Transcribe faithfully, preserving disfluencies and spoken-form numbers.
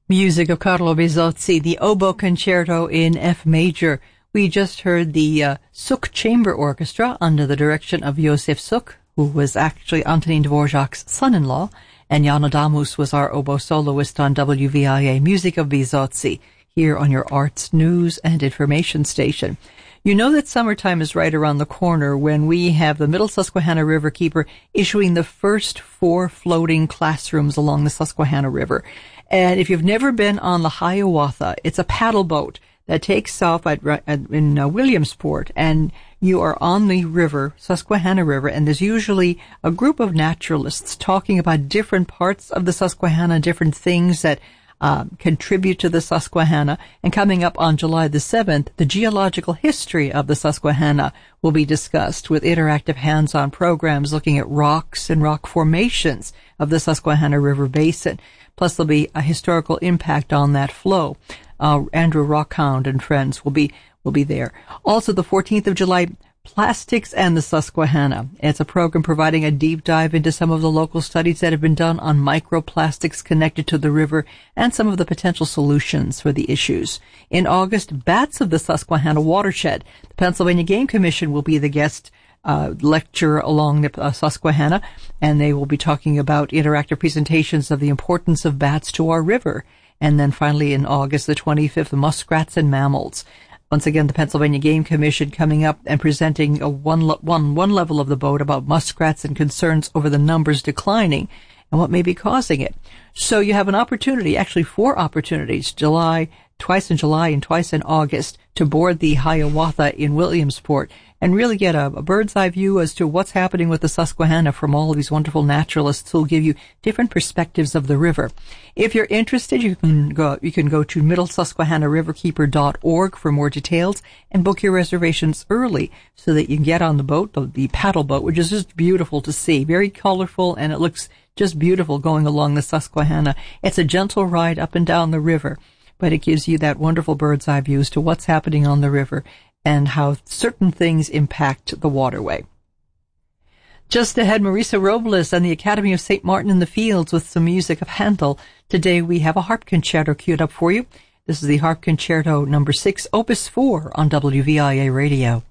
Music of Carlo Bezzozzi, the oboe concerto in F major. We just heard the uh, Suk Chamber Orchestra under the direction of Josef Suk, who was actually Antonin Dvorak's son-in-law, and Jan Adamus was our oboe soloist on W V I A. Music of Bezzozzi, here on your arts, news, and information station. You know that summertime is right around the corner when we have the Middle Susquehanna Riverkeeper issuing the first four floating classrooms along the Susquehanna River. And if you've never been on the Hiawatha, it's a paddle boat that takes off at, at, in uh, Williamsport, and you are on the river, Susquehanna River, and there's usually a group of naturalists talking about different parts of the Susquehanna, different things that uh, contribute to the Susquehanna. And coming up on July the seventh, the geological history of the Susquehanna will be discussed with interactive hands-on programs looking at rocks and rock formations of the Susquehanna River Basin. Plus, there'll be a historical impact on that flow. Uh, Andrew Rockhound and friends will be will be there. Also, the fourteenth of July, Plastics and the Susquehanna. It's a program providing a deep dive into some of the local studies that have been done on microplastics connected to the river and some of the potential solutions for the issues. In August, Bats of the Susquehanna Watershed. The Pennsylvania Game Commission will be the guest Uh, lecture along the uh, Susquehanna, and they will be talking about interactive presentations of the importance of bats to our river. And then finally in August the twenty-fifth, muskrats and mammals. Once again, the Pennsylvania Game Commission coming up and presenting a one, le- one, one level of the boat about muskrats and concerns over the numbers declining and what may be causing it. So you have an opportunity, actually four opportunities, July, twice in July and twice in August, to board the Hiawatha in Williamsport and really get a, a bird's eye view as to what's happening with the Susquehanna from all of these wonderful naturalists who will give you different perspectives of the river. If you're interested, you can go, you can go to middle susquehanna riverkeeper dot org for more details and book your reservations early so that you can get on the boat, the, the paddle boat, which is just beautiful to see. Very colorful, and it looks just beautiful going along the Susquehanna. It's a gentle ride up and down the river, but it gives you that wonderful bird's eye view as to what's happening on the river and how certain things impact the waterway. Just ahead, Marisa Robles and the Academy of Saint Martin in the Fields with some music of Handel. Today we have a harp concerto queued up for you. This is the harp concerto number six, opus four on W V I A Radio.